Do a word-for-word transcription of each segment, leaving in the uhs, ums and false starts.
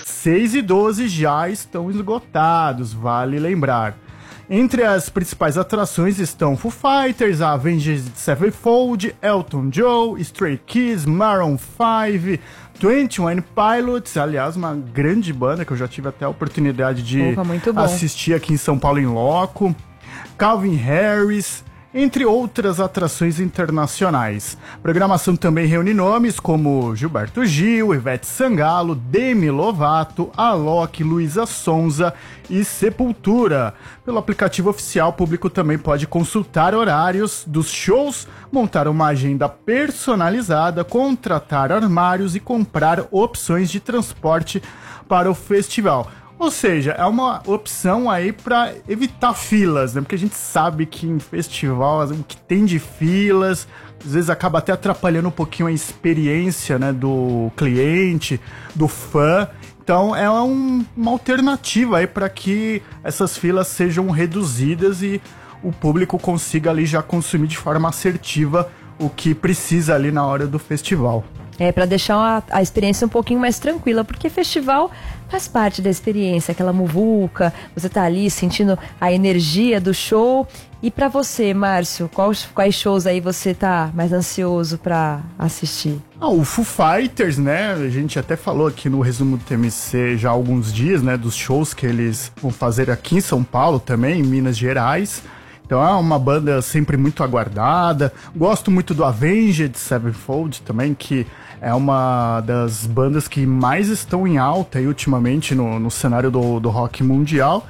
seis e doze já estão esgotados, vale lembrar. Entre as principais atrações estão Foo Fighters, Avenged Sevenfold, Elton John, Stray Kids, Maroon five, Twenty One Pilots, aliás, uma grande banda que eu já tive até a oportunidade de Opa, assistir aqui em São Paulo em loco, Calvin Harris, entre outras atrações internacionais. A programação também reúne nomes como Gilberto Gil, Ivete Sangalo, Demi Lovato, Alok, Luísa Sonza e Sepultura. Pelo aplicativo oficial, o público também pode consultar horários dos shows, montar uma agenda personalizada, contratar armários e comprar opções de transporte para o festival. Ou seja, é uma opção aí para evitar filas, né? Porque a gente sabe que em festival o que tem de filas, às vezes acaba até atrapalhando um pouquinho a experiência, né, do cliente, do fã. Então é um, uma alternativa aí para que essas filas sejam reduzidas e o público consiga ali já consumir de forma assertiva o que precisa ali na hora do festival. É, para deixar a, a experiência um pouquinho mais tranquila, porque festival faz parte da experiência, aquela muvuca, você tá ali sentindo a energia do show. E para você, Márcio, quais, quais shows aí você tá mais ansioso para assistir? Ah, o Foo Fighters, né, a gente até falou aqui no resumo do T M C já há alguns dias, né, dos shows que eles vão fazer aqui em São Paulo também, em Minas Gerais. Então é uma banda sempre muito aguardada. Gosto muito do Avenged Sevenfold também, que é uma das bandas que mais estão em alta aí, ultimamente no, no cenário do, do rock mundial.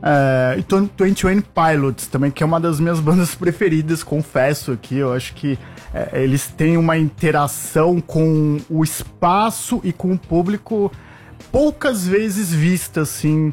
É, e Twenty One Pilots também, que é uma das minhas bandas preferidas, confesso aqui. Eu acho que é, eles têm uma interação com o espaço e com o público poucas vezes vista, assim,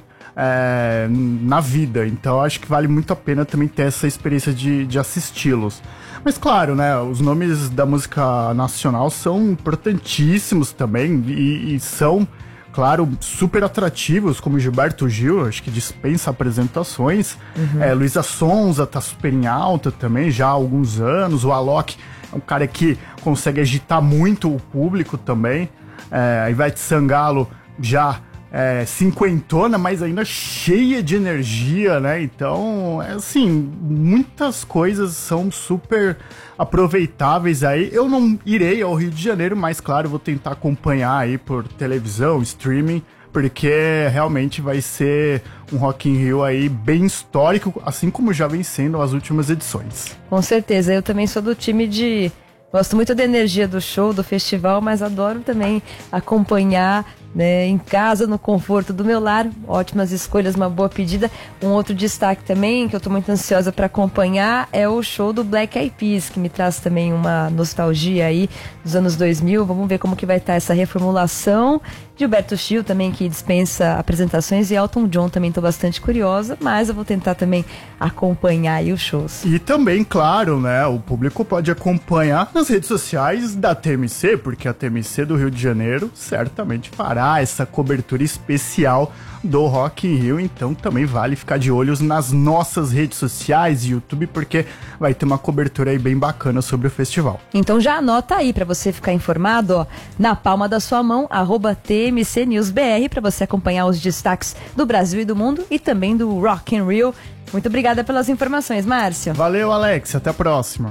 É, na vida, então acho que vale muito a pena também ter essa experiência de, de assisti-los. Mas claro, né, os nomes da música nacional são importantíssimos também e, e são, claro, super atrativos, como Gilberto Gil, acho que dispensa apresentações. Uhum. é, Luísa Sonza tá super em alta também, já há alguns anos. O Alok é um cara que consegue agitar muito o público também. é, a Ivete Sangalo já É, cinquentona, mas ainda cheia de energia, né? Então, é assim, muitas coisas são super aproveitáveis aí. Eu não irei ao Rio de Janeiro, mas claro, vou tentar acompanhar aí por televisão, streaming, porque realmente vai ser um Rock in Rio aí bem histórico, assim como já vem sendo as últimas edições. Com certeza, eu também sou do time de... Gosto muito da energia do show, do festival, mas adoro também acompanhar, né, em casa, no conforto do meu lar. Ótimas escolhas, uma boa pedida. Um outro destaque também, que eu estou muito ansiosa para acompanhar, é o show do Black Eyed Peas, que me traz também uma nostalgia aí dos anos dois mil. Vamos ver como que vai estar essa reformulação. Gilberto Gil também, que dispensa apresentações, e Elton John também estou bastante curiosa, mas eu vou tentar também acompanhar aí os shows. E também, claro, né, o público pode acompanhar nas redes sociais da T M C, porque a T M C do Rio de Janeiro certamente fará essa cobertura especial do Rock in Rio, então também vale ficar de olhos nas nossas redes sociais e YouTube, porque vai ter uma cobertura aí bem bacana sobre o festival. Então já anota aí para você ficar informado, ó, na palma da sua mão, arroba T M C News B R, para você acompanhar os destaques do Brasil e do mundo e também do Rock in Rio. Muito obrigada pelas informações, Márcio. Valeu, Alex, até a próxima.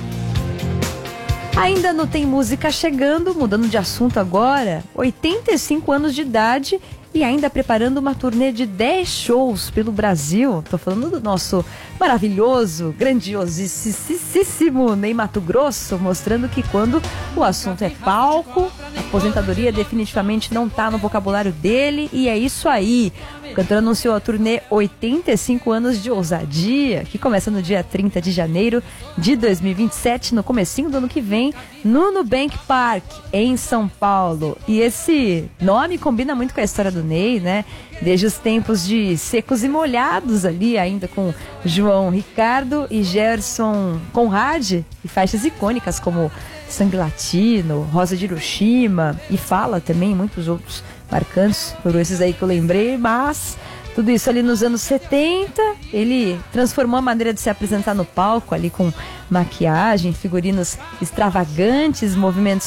Ainda não tem música chegando, mudando de assunto agora, oitenta e cinco anos de idade e ainda preparando uma turnê de dez shows pelo Brasil. Tô falando do nosso maravilhoso, grandiosíssimo Ney Matogrosso, mostrando que quando o assunto é palco, a aposentadoria definitivamente não tá no vocabulário dele, e é isso aí. O cantor anunciou a turnê oitenta e cinco anos de ousadia, que começa no dia trinta de janeiro de dois mil e vinte e sete, no comecinho do ano que vem, no Nubank Park, em São Paulo. E esse nome combina muito com a história do Ney, né? Desde os tempos de Secos e Molhados ali, ainda com João Ricardo e Gerson Conrad, e faixas icônicas como Sangue Latino, Rosa de Hiroshima e Fala também, muitos outros marcantes, foram esses aí que eu lembrei, mas tudo isso ali nos anos setenta, ele transformou a maneira de se apresentar no palco ali com maquiagem, figurinos extravagantes, movimentos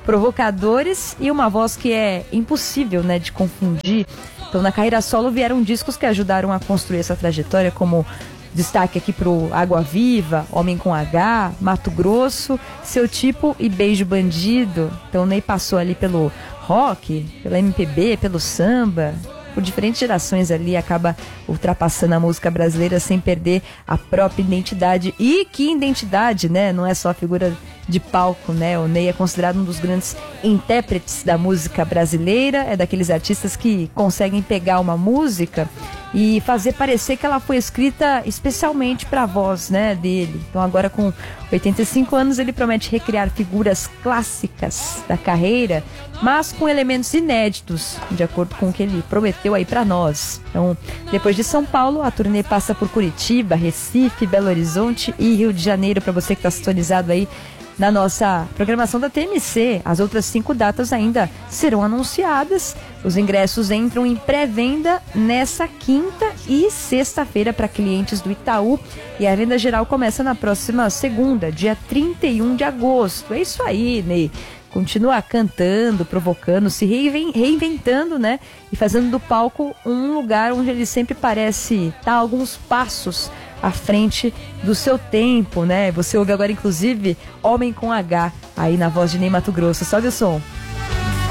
provocadores e uma voz que é impossível, né, de confundir. Então, na carreira solo vieram discos que ajudaram a construir essa trajetória, como destaque aqui pro Água Viva, Homem com H, Mato Grosso, Seu Tipo e Beijo Bandido. Então, o Ney passou ali pelo rock, pelo M P B, pelo samba, por diferentes gerações ali, acaba ultrapassando a música brasileira sem perder a própria identidade. E que identidade, né? Não é só a figura de palco, né? O Ney é considerado um dos grandes intérpretes da música brasileira, é daqueles artistas que conseguem pegar uma música e fazer parecer que ela foi escrita especialmente para a voz, né, dele. Então agora com oitenta e cinco anos ele promete recriar figuras clássicas da carreira, mas com elementos inéditos, de acordo com o que ele prometeu aí para nós. Então, depois de São Paulo, a turnê passa por Curitiba, Recife, Belo Horizonte e Rio de Janeiro, para você que está sintonizado aí na nossa programação da T M C. As outras cinco datas ainda serão anunciadas. Os ingressos entram em pré-venda nessa quinta e sexta-feira para clientes do Itaú. E a venda geral começa na próxima segunda, dia trinta e um de agosto. É isso aí, Ney. Continua cantando, provocando, se reinventando, né? E fazendo do palco um lugar onde ele sempre parece estar alguns passos à frente do seu tempo, né? Você ouve agora, inclusive, Homem com H, aí na voz de Ney Matogrosso. Sobe o som.